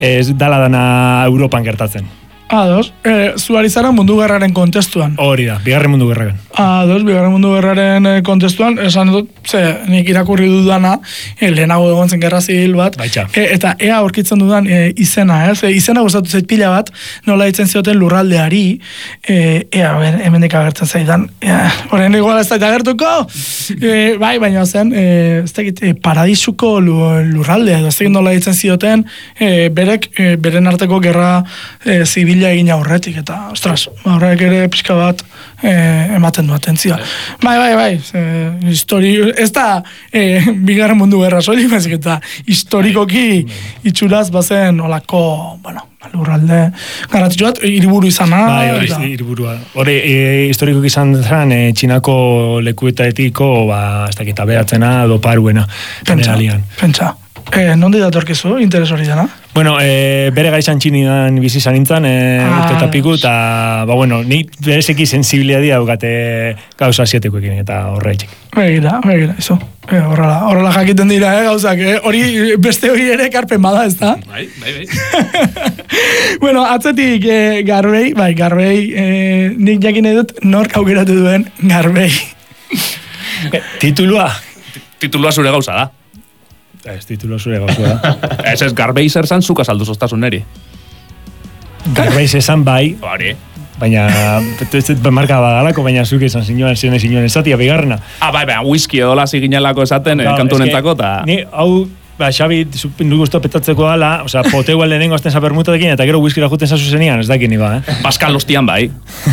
ez dala dana Europan gertatzen. Ados, zu ari zara mundu gerraren kontestuan. Hori da, bigarren mundu gerraren. Ados, bigarren mundu gerraren kontestuan, esan dut, nik irakurri dudana, lehenago egon zen gerra zibil bat, eta ea aurkitzen dudan izena, izena gustatu zait pila bat, nola ditzen zioten lurraldeari, ea, hemendik agertzen zaidan, horren igual ez da agertuko, bai, baina zen, ez dakit, paradisuko lurraldea, ez dakit nola ditzen zioten, beren arteko gerra zibil egin aurretik, eta, ostras, horrek ere pixka bat ematen du atentzioa. Bai, ez da bigarren mundu gerra soilik, baizik eta historikoki itxuraz bazen olako, bueno, lurralde garrantzitsu bat, hiriburu izana. Bai, hori hiriburua. Hori, historikoki izan zen, Txinako lekuetaetiko, ez dakit, aberatzena, doparuena. Pentsa. Nondi datorkizu, interes hori dena? Bueno, bere gaizan txinidan bizi izan nintzen, urte eta piku, eta, ni berezeki sensibilia daukate gauza asiatikoekin, eta horreitzik. Begira, izo. Horrela jakiten dira, gauzak, hori beste hori ere karpen bada, ez da? Bai. Bueno, atzetik Garbei, nik jakin edut nork aukeratu duen Garbei. Titulua? Titulua zure gauza da. Ez titulo zure gauza da. Ez Garbei zer zan zuk azaldu zoztasun neri. Garbei zezan bai. Hori. Baina, marka badalako, baina zuk esan zinuan esatia bigarrena. Bai, whisky edola ziginelako esaten, kantu honentzako, eta... Ni, hau, Xabi, du guztu petatzeko dala, poteu lehenengo azten bermutatekin, eta gero whiskyra juten zazu zenian, ez dakini ba, Baskal ostian bai.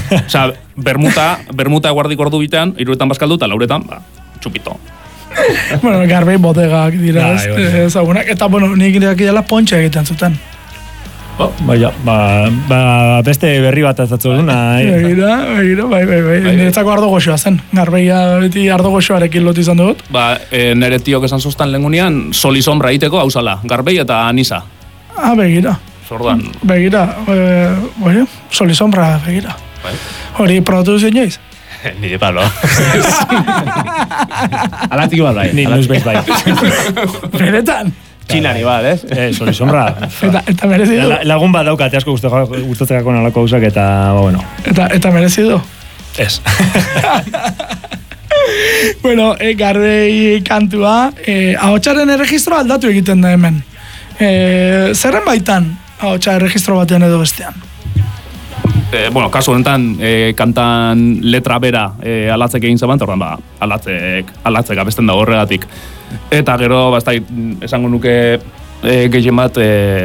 Bermuta eguardik ordu bitean, 3etan baskaldu, eta 4etan, txupito. Bueno, Garbei botegak dira, ezagunak. Eta, nik iraki dela pontxe egiten zuten. Beste berri bat azatzu duna. Begira, bai. Niretzako ardo goxoa zen. Garbeia beti ardo goxoarekin lotu izan dut. Nere tiok esan zuztan lehengunean, soli sombra egiteko hauzala. Garbei eta Anisa. Begira. Zordan. Begira. Soli sombra, begira. Hori probatu duzu inoiz? Nire palo. Alatik bat bai. Ni nuz bez bai. Beretan? Txinari bat, ez? Soli sombra. Eta merezidu? Lagun bat daukat, asko gustatzekako nolako hausak, eta, bueno. Eta merezidu? Ez. Bueno, Garbei kantua, ahotsaren erregistro aldatu egiten da hemen. Zerren baitan ahotsa erregistro batean edo bestean? Kasu honetan, kantan letra bera alatzek egin zeban, torren alatzek abesten dago horregatik. Eta gero, esango nuke gehien bat,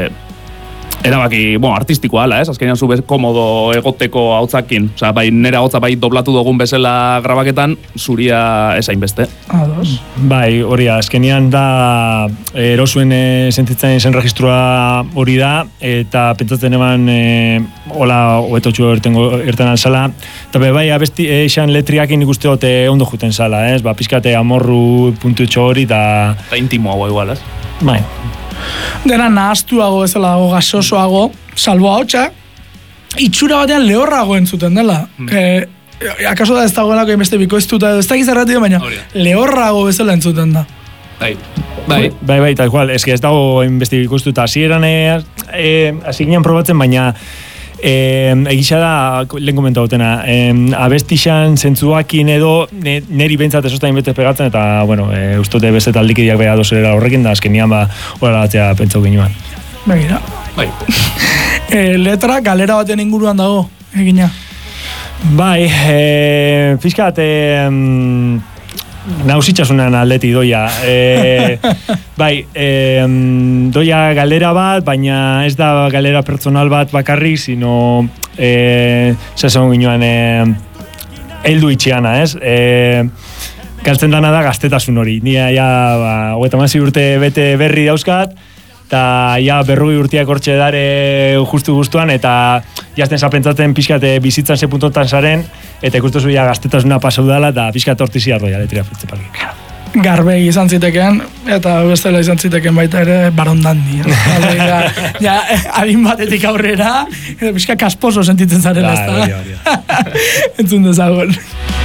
erabaki, artistikoa ala, ez? Azkenean zu komodo egoteko hautzakin. Osa, nera hautza doblatu dugun bezala grabaketan, zuria esain beste. Ados. Bai, hori azkenean da erosuen sentitzen zen registroa hori da, eta pentsatzen eman hola hoetotxu erten alzala. Eta bai, abesti esan letriakin ikuste hote ondo juten zala, ez? Pizkate amorru puntutxo hori, eta intimo hau igual, ez? Bai. Dena nahaztuago ezela gasosoago, salbo ahotsa, itxura batean lehorrago entzuten dela. Akaso da ez dagoelako inbeste bikoiztuta, ez dakiz errati baina lehorrago bezala entzuten da. Bai, tal cual, ez dago inbeste bikoiztuta. Hasieran hasi ginen probatzen, baina egisa da, lehen komentu gautena, abestixan zentzuakin edo neri bentsat esostain bete pegatzen, eta, ustote beste taldikideak beha dozera horrekin, da azkenian horrela batzea pentsau ginean. Begira. Bai. Letra galera baten inguruan dago, egina. Bai, pizkat, nausitxasunan aldeti doia. Bai, doia galera bat, baina ez da galera pertsonal bat bakarrik, sino sezon ginoan heldu itxiana, ez? Galtzen dana da gaztetasun hori. Nia ja, 30 urte bete berri dauzkat, eta ja 40 urteak hortxe dare justu-gustuan, eta jazten zapentzaten pixkat bizitzan ze puntotan zaren, eta ikustu ja gaztetasuna pasau dela, eta pixkat hortizia doia letria principalki. Garbei izan ziteken, eta bestela izan ziteken baita ere barondandi. Ja, adin batetik aurrera, eta pixka kasposo sentitzen zaren, ez da? Entzun dezagun.